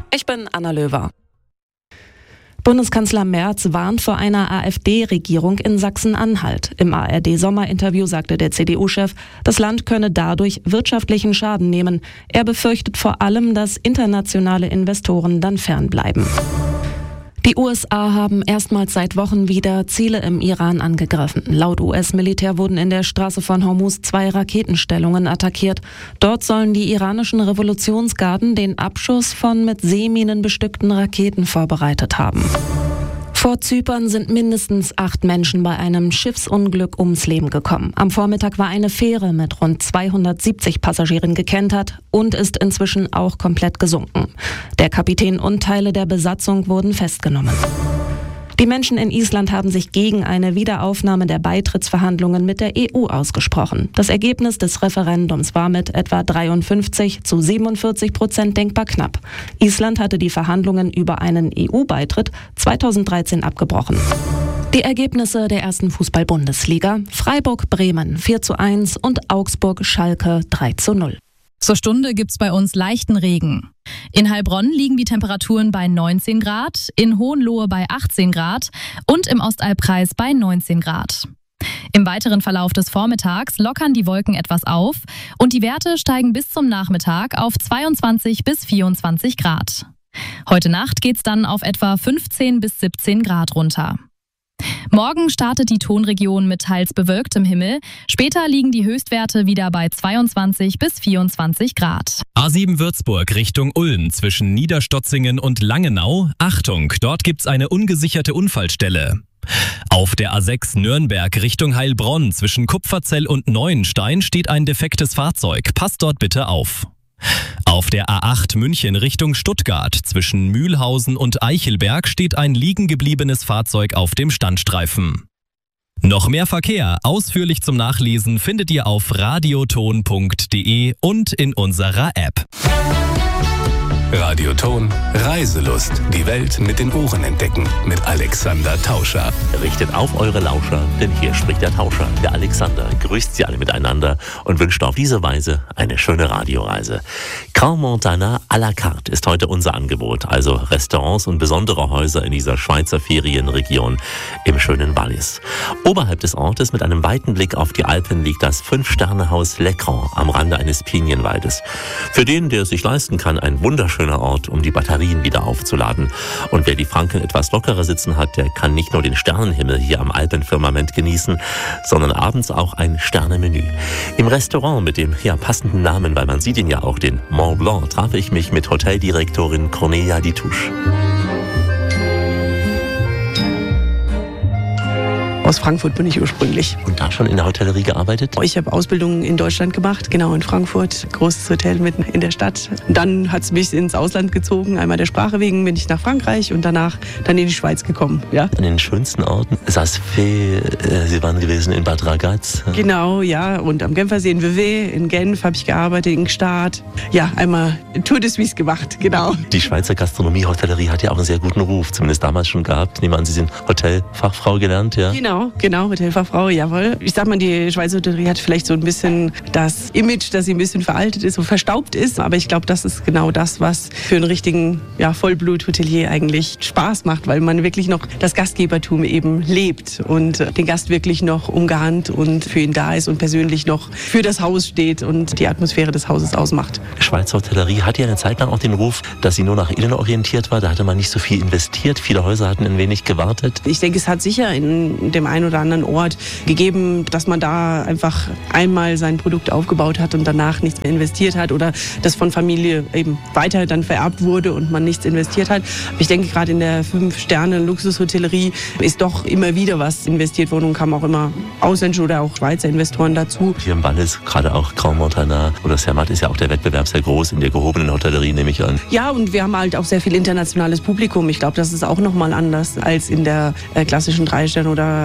Ich bin Anna Löwer. Bundeskanzler Merz warnt vor einer AfD-Regierung in Sachsen-Anhalt. Im ARD-Sommerinterview sagte der CDU-Chef, das Land könne dadurch wirtschaftlichen Schaden nehmen. Er befürchtet vor allem, dass internationale Investoren dann fernbleiben. Die USA haben erstmals seit Wochen wieder Ziele im Iran angegriffen. Laut US-Militär wurden in der Straße von Hormuz 2 Raketenstellungen attackiert. Dort sollen die iranischen Revolutionsgarden den Abschuss von mit Seeminen bestückten Raketen vorbereitet haben. Vor Zypern sind mindestens 8 Menschen bei einem Schiffsunglück ums Leben gekommen. Am Vormittag war eine Fähre mit rund 270 Passagieren gekentert und ist inzwischen auch komplett gesunken. Der Kapitän und Teile der Besatzung wurden festgenommen. Die Menschen in Island haben sich gegen eine Wiederaufnahme der Beitrittsverhandlungen mit der EU ausgesprochen. Das Ergebnis des Referendums war mit etwa 53-47% denkbar knapp. Island hatte die Verhandlungen über einen EU-Beitritt 2013 abgebrochen. Die Ergebnisse der ersten Fußball-Bundesliga: Freiburg-Bremen 4:1 und Augsburg-Schalke 3:0. Zur Stunde gibt's bei uns leichten Regen. In Heilbronn liegen die Temperaturen bei 19 Grad, in Hohenlohe bei 18 Grad und im Ostalbkreis bei 19 Grad. Im weiteren Verlauf des Vormittags lockern die Wolken etwas auf und die Werte steigen bis zum Nachmittag auf 22 bis 24 Grad. Heute Nacht geht's dann auf etwa 15 bis 17 Grad runter. Morgen startet die Tonregion mit teils bewölktem Himmel. Später liegen die Höchstwerte wieder bei 22 bis 24 Grad. A7 Würzburg Richtung Ulm zwischen Niederstotzingen und Langenau. Achtung, dort gibt's eine ungesicherte Unfallstelle. Auf der A6 Nürnberg Richtung Heilbronn zwischen Kupferzell und Neuenstein steht ein defektes Fahrzeug. Passt dort bitte auf. Auf der A8 München Richtung Stuttgart zwischen Mühlhausen und Eichelberg steht ein liegen gebliebenes Fahrzeug auf dem Standstreifen. Noch mehr Verkehr, ausführlich zum Nachlesen, findet ihr auf radioton.de und in unserer App. Radioton Reiselust. Die Welt mit den Ohren entdecken. Mit Alexander Tauscher. Richtet auf eure Lauscher, denn hier spricht der Tauscher. Der Alexander grüßt sie alle miteinander und wünscht auf diese Weise eine schöne Radioreise. Crans-Montana à la carte ist heute unser Angebot. Also Restaurants und besondere Häuser in dieser Schweizer Ferienregion im schönen Wallis. Oberhalb des Ortes mit einem weiten Blick auf die Alpen liegt das 5-Sterne-Haus L'Écran am Rande eines Pinienwaldes. Für den, der es sich leisten kann, ein wunderschöner Ort, um die Batterien wieder aufzuladen. Und wer die Franken etwas lockerer sitzen hat, der kann nicht nur den Sternenhimmel hier am Alpenfirmament genießen, sondern abends auch ein Sternemenü. Im Restaurant mit dem passenden Namen, weil man sieht ihn ja auch, den Mont Blanc, traf ich mich mit Hoteldirektorin Cornelia Ditouche. Aus Frankfurt bin ich ursprünglich. Und da schon in der Hotellerie gearbeitet? Ich habe Ausbildung in Deutschland gemacht, genau in Frankfurt. Großes Hotel mitten in der Stadt. Dann hat es mich ins Ausland gezogen. Einmal der Sprache wegen bin ich nach Frankreich und danach dann in die Schweiz gekommen. Ja. An den schönsten Orten? Saas-Fee, Sie waren gewesen in Bad Ragaz? Genau, ja. Und am Genfersee in Vevey, in Genf habe ich gearbeitet, in Gstaad. Ja, einmal Tour de Suisse gemacht, genau. Die Schweizer Gastronomie, Hotellerie hat ja auch einen sehr guten Ruf, zumindest damals schon gehabt. Ich nehme an, Sie sind Hotelfachfrau gelernt, ja? Genau, Hotelfachfrau, jawohl. Ich sag mal, die Schweizer Hotellerie hat vielleicht so ein bisschen das Image, dass sie ein bisschen veraltet ist und verstaubt ist. Aber ich glaube, das ist genau das, was für einen richtigen Vollblut-Hotelier eigentlich Spaß macht, weil man wirklich noch das Gastgebertum eben lebt und den Gast wirklich noch umgarnt und für ihn da ist und persönlich noch für das Haus steht und die Atmosphäre des Hauses ausmacht. Die Schweizer Hotellerie hat ja eine Zeit lang auch den Ruf, dass sie nur nach innen orientiert war. Da hatte man nicht so viel investiert. Viele Häuser hatten ein wenig gewartet. Ich denke, es hat sicher in dem einen oder anderen Ort gegeben, dass man da einfach einmal sein Produkt aufgebaut hat und danach nichts mehr investiert hat oder das von Familie eben weiter dann vererbt wurde und man nichts investiert hat. Aber ich denke, gerade in der 5-Sterne-Luxushotellerie ist doch immer wieder was investiert worden und kamen auch immer ausländische oder auch Schweizer Investoren dazu. Hier im Wallis, gerade auch Crans-Montana oder Zermatt, ist ja auch der Wettbewerb sehr groß in der gehobenen Hotellerie, nehme ich an. Ja, und wir haben halt auch sehr viel internationales Publikum. Ich glaube, das ist auch nochmal anders als in der klassischen 3-Sterne- oder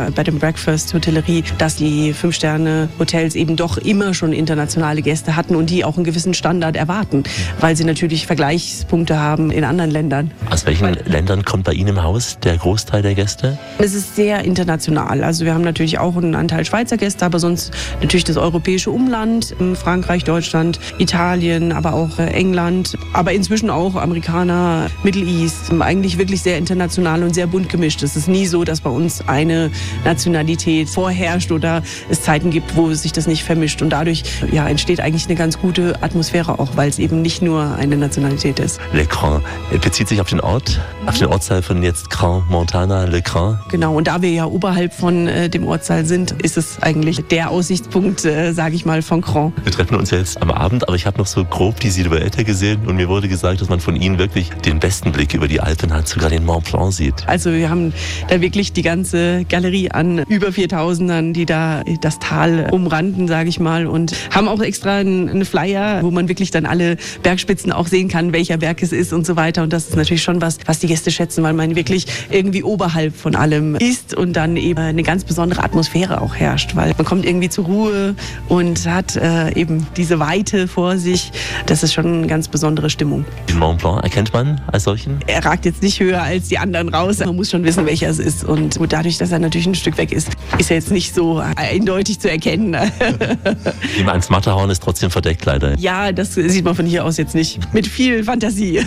der Bed and Breakfast Hotellerie, dass die 5-Sterne-Hotels eben doch immer schon internationale Gäste hatten und die auch einen gewissen Standard erwarten, weil sie natürlich Vergleichspunkte haben in anderen Ländern. Aus welchen Ländern kommt bei Ihnen im Haus der Großteil der Gäste? Es ist sehr international. Also wir haben natürlich auch einen Anteil Schweizer Gäste, aber sonst natürlich das europäische Umland, Frankreich, Deutschland, Italien, aber auch England, aber inzwischen auch Amerikaner, Middle East. Eigentlich wirklich sehr international und sehr bunt gemischt. Es ist nie so, dass bei uns eine Nationalität vorherrscht oder es Zeiten gibt, wo sich das nicht vermischt. Und dadurch entsteht eigentlich eine ganz gute Atmosphäre auch, weil es eben nicht nur eine Nationalität ist. Le Grand bezieht sich auf den Ort, auf den Ortsteil von jetzt Crans-Montana, Le Grand. Genau, und da wir ja oberhalb von dem Ortsteil sind, ist es eigentlich der Aussichtspunkt, sage ich mal, von Crans. Wir treffen uns jetzt am Abend, aber ich habe noch so grob die Silhouette gesehen und mir wurde gesagt, dass man von Ihnen wirklich den besten Blick über die Alpen hat, sogar den Mont Blanc sieht. Also wir haben da wirklich die ganze Galerie an über 4000ern, die da das Tal umranden, sage ich mal, und haben auch extra einen Flyer, wo man wirklich dann alle Bergspitzen auch sehen kann, welcher Berg es ist und so weiter. Und das ist natürlich schon was die Gäste schätzen, weil man wirklich irgendwie oberhalb von allem ist und dann eben eine ganz besondere Atmosphäre auch herrscht, weil man kommt irgendwie zur Ruhe und hat eben diese Weite vor sich. Das ist schon eine ganz besondere Stimmung. Den Mont Blanc erkennt man als solchen? Er ragt jetzt nicht höher als die anderen raus. Man muss schon wissen, welcher es ist. Und dadurch, dass er natürlich ein Stück weg ist, ist er jetzt nicht so eindeutig zu erkennen. Ans Matterhorn ist trotzdem verdeckt, leider. Ja, das sieht man von hier aus jetzt nicht. Mit viel Fantasie.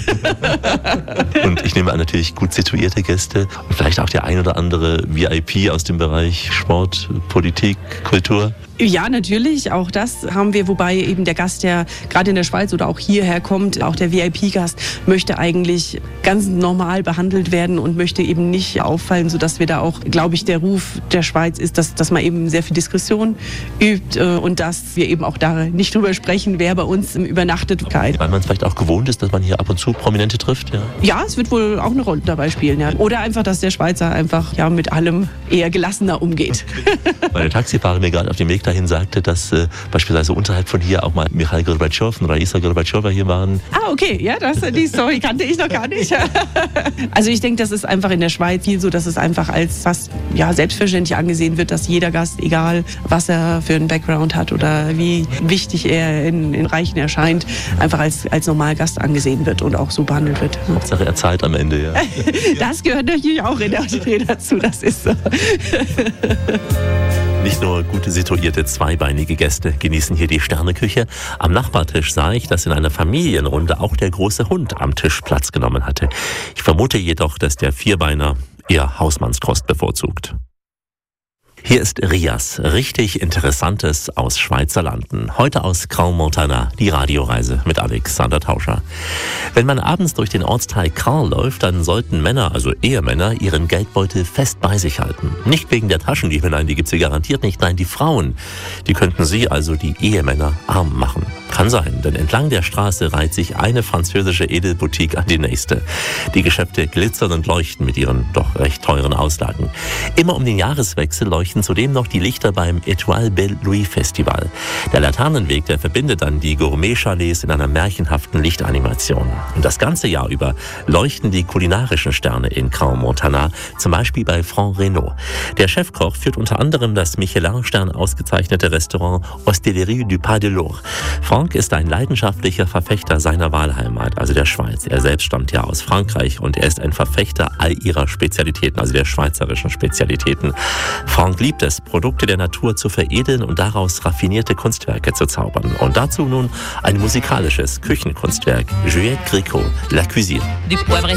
Und ich nehme an, natürlich gut situierte Gäste und vielleicht auch der ein oder andere VIP aus dem Bereich Sport, Politik, Kultur. Ja, natürlich, auch das haben wir, wobei eben der Gast, der gerade in der Schweiz oder auch hierher kommt, auch der VIP-Gast, möchte eigentlich ganz normal behandelt werden und möchte eben nicht auffallen, sodass wir da auch, glaube ich, der Ruf der Schweiz ist, dass man eben sehr viel Diskretion übt und dass wir eben auch da nicht drüber sprechen, wer bei uns übernachtet. Weil man es vielleicht auch gewohnt ist, dass man hier ab und zu Prominente trifft, ja? Ja, es wird wohl auch eine Rolle dabei spielen, ja. Oder einfach, dass der Schweizer einfach mit allem eher gelassener umgeht. Weil der Taxifahrer mir gerade auf dem Weg dahin sagte, dass beispielsweise unterhalb von hier auch mal Michail Gorbatschow und Raisa Gorbatschowa hier waren. Ah, okay, ja, die Story kannte ich noch gar nicht. Also ich denke, das ist einfach in der Schweiz viel so, dass es einfach als fast selbstverständlich angesehen wird, dass jeder Gast, egal was er für einen Background hat oder wie wichtig er in Reichen erscheint, einfach als Normalgast angesehen wird und auch so behandelt wird. Hauptsache er zahlt am Ende, ja. Das gehört natürlich auch in der Hotellerie dazu, das ist so. Nicht nur gute situierte zweibeinige Gäste genießen hier die Sterneküche. Am Nachbartisch sah ich, dass in einer Familienrunde auch der große Hund am Tisch Platz genommen hatte. Ich vermute jedoch, dass der Vierbeiner eher Hausmannskost bevorzugt. Hier ist Rias, richtig Interessantes aus Schweizer Landen. Heute aus Crans-Montana, die Radioreise mit Alexander Tauscher. Wenn man abends durch den Ortsteil Crans läuft, dann sollten Männer, also Ehemänner, ihren Geldbeutel fest bei sich halten. Nicht wegen der Taschendiebe, nein, die gibt's hier garantiert nicht, nein, die Frauen. Die könnten sie, also die Ehemänner, arm machen. Kann sein, denn entlang der Straße reiht sich eine französische Edelboutique an die nächste. Die Geschäfte glitzern und leuchten mit ihren doch recht teuren Auslagen. Immer um den Jahreswechsel leuchten zudem noch die Lichter beim Étoile Belle Louis Festival. Der Laternenweg, der verbindet dann die Gourmet-Chalets in einer märchenhaften Lichtanimation. Und das ganze Jahr über leuchten die kulinarischen Sterne in Crans-Montana, zum Beispiel bei Franck Reynaud. Der Chefkoch führt unter anderem das Michelin-Stern ausgezeichnete Restaurant Hostellerie du Pas de l'Or. Franck ist ein leidenschaftlicher Verfechter seiner Wahlheimat, also der Schweiz. Er selbst stammt ja aus Frankreich und er ist ein Verfechter all ihrer Spezialitäten, also der schweizerischen Spezialitäten. Franck liebt es, Produkte der Natur zu veredeln und daraus raffinierte Kunstwerke zu zaubern. Und dazu nun ein musikalisches Küchenkunstwerk, Juliette Gréco, La Cuisine. Du poivre